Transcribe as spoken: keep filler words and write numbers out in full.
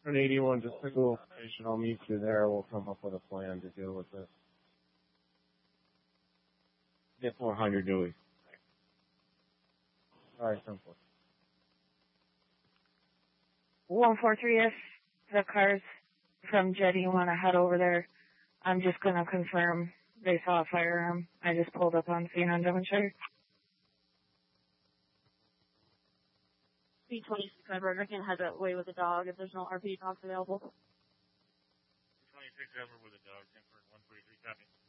An eighty-one, just pick a location. I'll meet you there. We'll come up with a plan to deal with this. Get four hundred, Dewey. All right, simple. one four three, if the cars from Jetty want to head over there, I'm just going to confirm they saw a firearm. I just pulled up on scene on Devonshire. B twenty-six, Burger can head that way with a dog if there's no R P dogs available. B twenty-six, over with a dog, ten for one forty-three, copy.